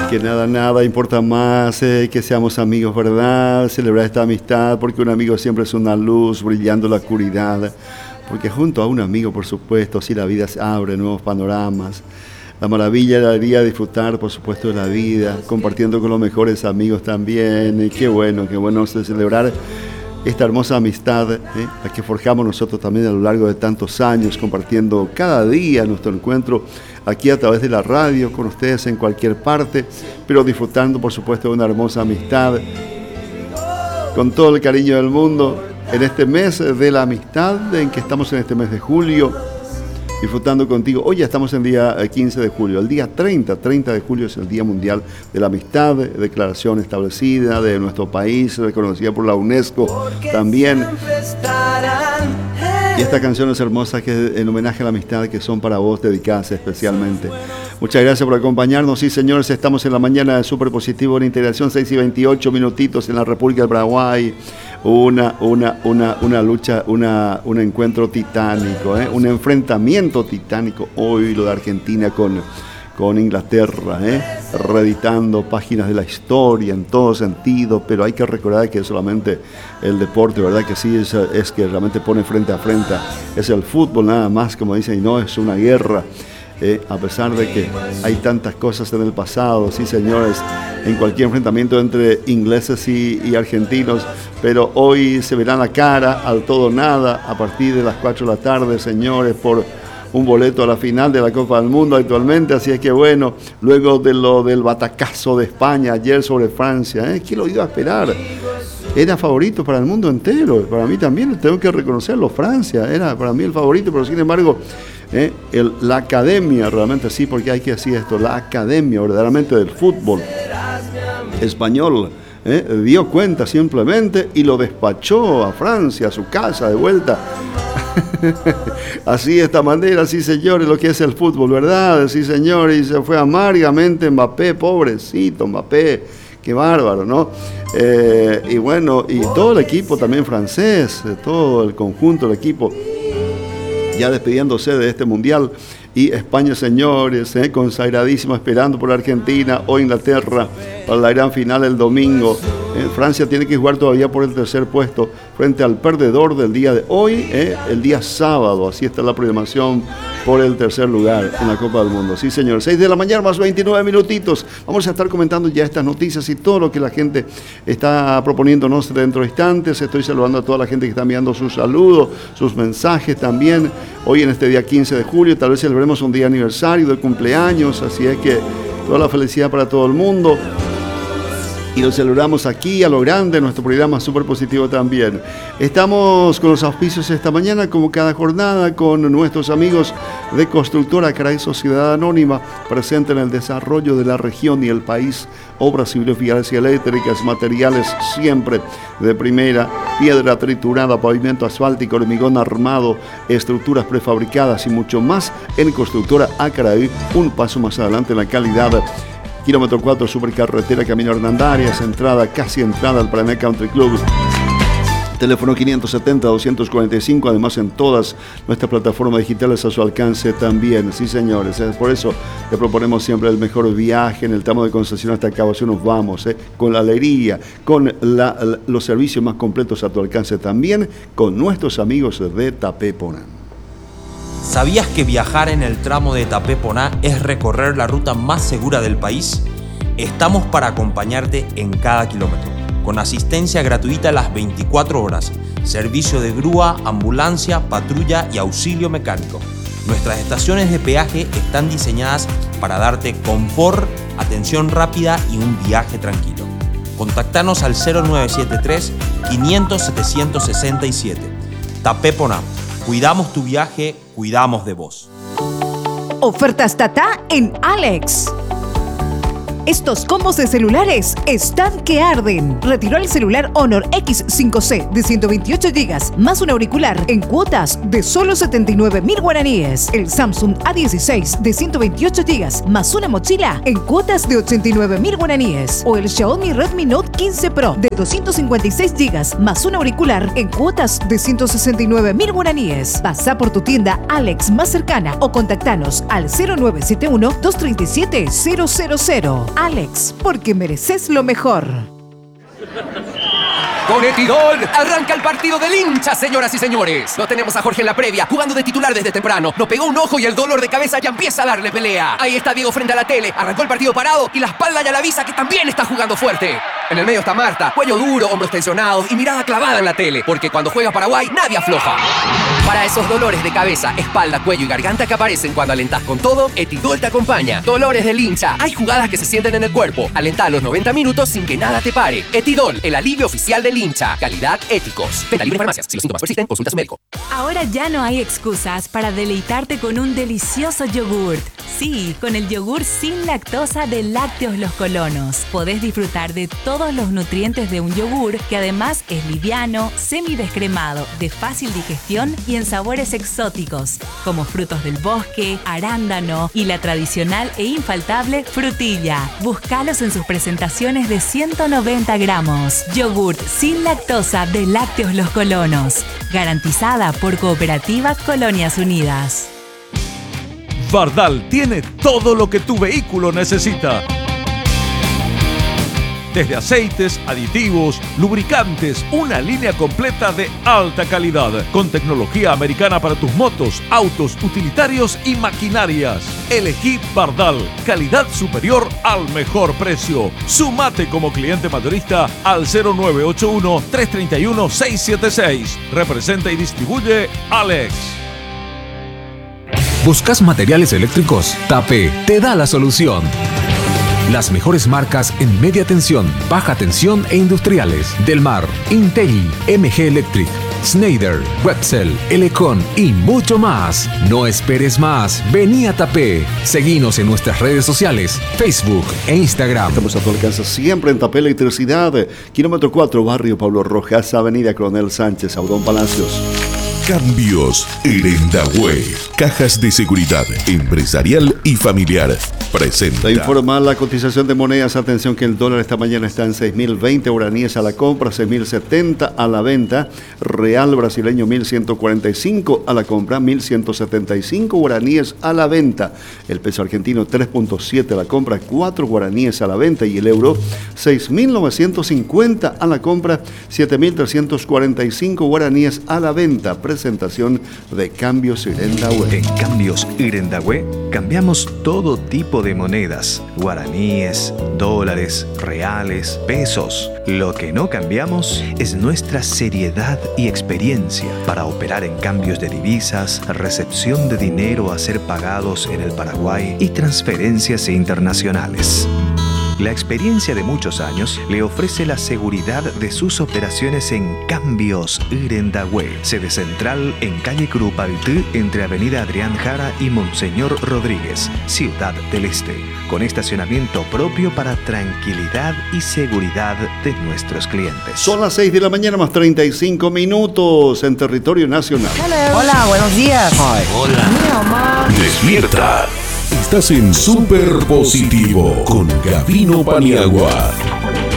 Que nada importa más que seamos amigos, ¿verdad? Celebrar esta amistad, porque un amigo siempre es una luz brillando en la oscuridad. Porque junto a un amigo, por supuesto, sí la vida se abre nuevos panoramas. La maravilla sería disfrutar, por supuesto, de la vida, compartiendo con los mejores amigos también. Y qué bueno celebrar esta hermosa amistad, la que forjamos nosotros también a lo largo de tantos años, compartiendo cada día nuestro encuentro aquí a través de la radio, con ustedes en cualquier parte, pero disfrutando, por supuesto, de una hermosa amistad, con todo el cariño del mundo, en este mes de la amistad, en que estamos en este mes de julio, disfrutando contigo. Hoy ya estamos en el día 15 de julio, el día 30 de julio es el Día Mundial de la Amistad, declaración establecida de nuestro país, reconocida por la UNESCO también. Y esta canción es hermosa, que es en homenaje a la amistad, que son para vos, dedicadas especialmente. Muchas gracias por acompañarnos. Sí, señores, estamos en la mañana de Súper Positivo en Integración, 6:28 minutitos en la República del Paraguay. Una lucha, un encuentro titánico, un enfrentamiento titánico hoy, lo de Argentina con Inglaterra, reeditando páginas de la historia en todo sentido, pero hay que recordar que solamente el deporte, ¿verdad? Que sí es que realmente pone frente a frente, es el fútbol nada más, como dicen, y no es una guerra. A pesar de que hay tantas cosas en el pasado, sí, señores, en cualquier enfrentamiento entre ingleses y argentinos, pero hoy se verá la cara al todo nada a partir de las 4 de la tarde, señores, por un boleto a la final de la Copa del Mundo actualmente. Así es que bueno, luego de lo del batacazo de España ayer sobre Francia, ¿quién lo iba a esperar? Era favorito para el mundo entero, para mí también, tengo que reconocerlo, Francia era para mí el favorito, pero sin embargo la academia, realmente sí, porque hay que decir esto, la academia verdaderamente del fútbol español dio cuenta simplemente y lo despachó a Francia, a su casa de vuelta. Así, de esta manera, sí, señores, lo que es el fútbol, ¿verdad? Sí, señores, y se fue amargamente Mbappé, pobrecito Mbappé, qué bárbaro, ¿no? Y bueno, y todo el equipo también francés, todo el conjunto del equipo, ya despidiéndose de este mundial. Y España, señores, consagradísima, esperando por Argentina o Inglaterra para la gran final el domingo. Francia tiene que jugar todavía por el tercer puesto frente al perdedor del día de hoy, el día sábado. Así está la programación por el tercer lugar en la Copa del Mundo. Sí, señores, 6 de la mañana más 29 minutitos. Vamos a estar comentando ya estas noticias y todo lo que la gente está proponiéndonos dentro de instantes. Estoy saludando a toda la gente que está enviando sus saludos, sus mensajes también. Hoy en este día 15 de julio, tal vez celebremos un día aniversario de cumpleaños, así es que toda la felicidad para todo el mundo. Y lo celebramos aquí a lo grande, nuestro programa Súper Positivo también. Estamos con los auspicios esta mañana, como cada jornada, con nuestros amigos de Constructora Caray Sociedad Anónima, presente en el desarrollo de la región y el país. Obras civiles, viales y eléctricas, materiales siempre de primera, piedra triturada, pavimento asfáltico, hormigón armado, estructuras prefabricadas y mucho más en Constructora Acaraí, un paso más adelante en la calidad. Kilómetro 4, supercarretera, camino Hernandarias, casi entrada al Paraná Country Club. Teléfono 570-245, además en todas nuestras plataformas digitales a su alcance también. Sí, señores, por eso le proponemos siempre el mejor viaje en el tramo de Concepción hasta Cabo. Nos vamos, con la alegría, con los servicios más completos a tu alcance también, con nuestros amigos de Tapeponá. ¿Sabías que viajar en el tramo de Tapeponá es recorrer la ruta más segura del país? Estamos para acompañarte en cada kilómetro, con asistencia gratuita las 24 horas, servicio de grúa, ambulancia, patrulla y auxilio mecánico. Nuestras estaciones de peaje están diseñadas para darte confort, atención rápida y un viaje tranquilo. Contactanos al 0973 500 767. Tapeponá. Cuidamos tu viaje, cuidamos de vos. Ofertas Tata en Alex. Estos combos de celulares están que arden. Retiró el celular Honor X5C de 128 GB más un auricular en cuotas de solo 79.000 guaraníes. El Samsung A16 de 128 GB más una mochila en cuotas de 89.000 guaraníes. O el Xiaomi Redmi Note 15 Pro de 256 GB más un auricular en cuotas de 169.000 guaraníes. Pasa por tu tienda Alex más cercana o contactanos al 0971 237 000. Alex, porque mereces lo mejor. Con Etidol arranca el partido del hincha, señoras y señores. Lo tenemos a Jorge en la previa, jugando de titular desde temprano. Nos pegó un ojo y el dolor de cabeza ya empieza a darle pelea. Ahí está Diego frente a la tele, arrancó el partido parado y la espalda ya le avisa que también está jugando fuerte. En el medio está Marta, cuello duro, hombros tensionados y mirada clavada en la tele, porque cuando juega Paraguay nadie afloja. Para esos dolores de cabeza, espalda, cuello y garganta que aparecen cuando alentás con todo, Etidol te acompaña. Dolores del hincha, hay jugadas que se sienten en el cuerpo. Alentá a los 90 minutos sin que nada te pare. Etidol, el alivio oficial del hincha. Calidad, éticos. Venta libre en farmacias. Si los síntomas persisten, consulta a su médico. Ahora ya no hay excusas para deleitarte con un delicioso yogurt. Sí, con el yogur sin lactosa de Lácteos Los Colonos. Podés disfrutar de todos los nutrientes de un yogur que además es liviano, semidescremado, de fácil digestión y en sabores exóticos, como frutos del bosque, arándano y la tradicional e infaltable frutilla. Búscalos en sus presentaciones de 190 gramos. Yogurt sin lactosa de Lácteos Los Colonos. Garantizada por Cooperativa Colonias Unidas. Bardal tiene todo lo que tu vehículo necesita. Desde aceites, aditivos, lubricantes, una línea completa de alta calidad, con tecnología americana para tus motos, autos, utilitarios y maquinarias. Elegí Bardal, calidad superior al mejor precio. Sumate como cliente mayorista al 0981-331-676. Representa y distribuye Alex. ¿Buscas materiales eléctricos? TAPE te da la solución. Las mejores marcas en media tensión, baja tensión e industriales. Delmar, Intelli, MG Electric, Schneider, Wetzel, Elecon y mucho más. No esperes más. Vení a TAPE. Seguinos en nuestras redes sociales, Facebook e Instagram. Estamos a tu alcance siempre en TAPE Electricidad. Kilómetro 4, Barrio Pablo Rojas, Avenida Coronel Sánchez, Audón Palacios. Cambios Irendahue. Cajas de seguridad empresarial y familiar. Presenta. Te informa la cotización de monedas. Atención que el dólar esta mañana está en 6.020 guaraníes a la compra, 6.070 a la venta. Real brasileño 1.145 a la compra, 1.175 guaraníes a la venta. El peso argentino 3.7 a la compra, 4 guaraníes a la venta. Y el euro 6.950 a la compra, 7.345 guaraníes a la venta. Presentación de Cambios Irendahue. En Cambios Irendahue cambiamos todo tipo de monedas, guaraníes, dólares, reales, pesos. Lo que no cambiamos es nuestra seriedad y experiencia para operar en cambios de divisas, recepción de dinero a ser pagados en el Paraguay y transferencias internacionales. La experiencia de muchos años le ofrece la seguridad de sus operaciones en Cambios Irendahue, sede central en calle Curupaytí, entre Avenida Adrián Jara y Monseñor Rodríguez, Ciudad del Este, con estacionamiento propio para tranquilidad y seguridad de nuestros clientes. Son las 6 de la mañana más 35 minutos en territorio nacional. Hello. Hola, buenos días. Hi. Hola. Despierta. Estás en Super Positivo con Gavino Paniagua.